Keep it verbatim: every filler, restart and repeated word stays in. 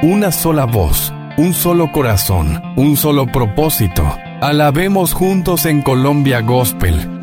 una sola voz, un solo corazón, un solo propósito. Alabemos juntos en Colombia Gospel.